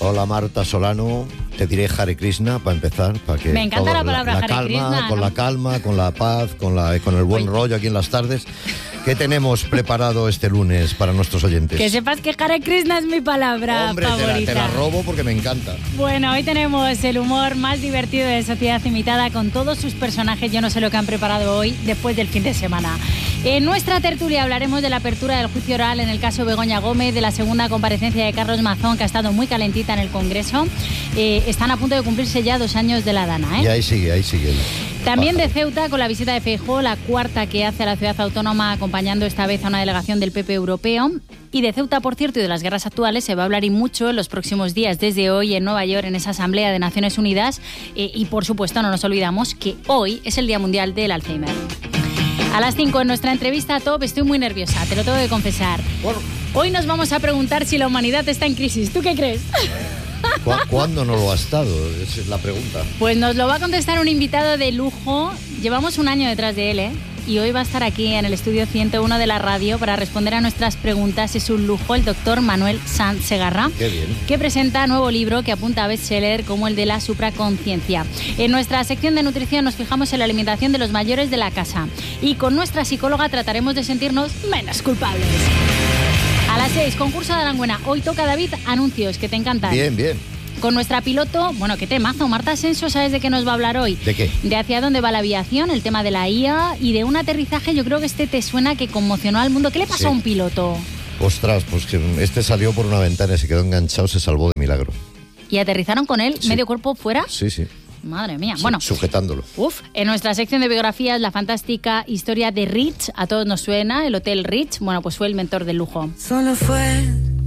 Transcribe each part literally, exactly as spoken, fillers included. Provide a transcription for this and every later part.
Hola Marta Solano, te diré Hare Krishna para empezar, para que me encanta la palabra la, la Hare calma, Krishna, con ¿no? la calma, con la paz, con la con el buen Oye. rollo aquí en las tardes. ¿Qué tenemos preparado este lunes para nuestros oyentes? Que sepas que Hare Krishna es mi palabra Hombre, te la, favorita. te la robo porque me encanta. Bueno, hoy tenemos el humor más divertido de Sociedad Imitada con todos sus personajes. Yo no sé lo que han preparado hoy después del fin de semana. En nuestra tertulia hablaremos de la apertura del juicio oral en el caso Begoña Gómez, de la segunda comparecencia de Carlos Mazón, que ha estado muy calentita en el Congreso. Eh, están a punto de cumplirse ya dos años de la Dana, ¿eh? Y ahí sigue, ahí sigue. También de Pájaro. Ceuta, con la visita de Feijóo, la cuarta que hace a la ciudad autónoma, acompañando esta vez a una delegación del P P europeo. Y de Ceuta, por cierto, y de las guerras actuales se va a hablar y mucho en los próximos días, desde hoy en Nueva York, en esa Asamblea de Naciones Unidas. Eh, y, por supuesto, no nos olvidamos que hoy es el Día Mundial del Alzheimer. A las cinco, en nuestra entrevista top, estoy muy nerviosa, te lo tengo que confesar. Bueno. Hoy nos vamos a preguntar si la humanidad está en crisis. ¿Tú qué crees? ¿Cu- ¿Cuándo no lo ha estado? Esa es la pregunta. Pues nos lo va a contestar un invitado de lujo. Llevamos un año detrás de él, ¿eh? Y hoy va a estar aquí en el estudio ciento uno de la radio para responder a nuestras preguntas. Es un lujo, el doctor Manuel Sanz Segarra. Qué bien. Que presenta nuevo libro que apunta a bestseller como el de la supraconciencia. En nuestra sección de nutrición nos fijamos en la alimentación de los mayores de la casa. Y con nuestra psicóloga trataremos de sentirnos menos culpables. A las seis, concurso de Aranguena. Hoy toca, David, anuncios que te encantan. Bien, bien. Con nuestra piloto, bueno, qué temazo, Marta Asensio, ¿sabes de qué nos va a hablar hoy? ¿De qué? De hacia dónde va la aviación, el tema de la I A y de un aterrizaje, yo creo que este te suena, que conmocionó al mundo. ¿Qué le pasó Sí. a un piloto? Ostras, pues que este salió por una ventana y se quedó enganchado, se salvó de milagro. ¿Y aterrizaron con él, Sí. medio cuerpo fuera? Sí, sí. Madre mía. Su- Bueno, Sujetándolo. uf, en nuestra sección de biografías, la fantástica historia de Rich, a todos nos suena, el Hotel Rich, bueno, pues fue el mentor del lujo. Solo fue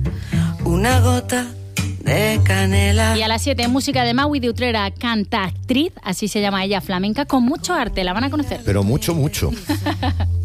una gota de canela. Y a las siete, música de Maui de Utrera, cantactriz, así se llama ella, flamenca, con mucho arte, la van a conocer. Pero mucho, mucho.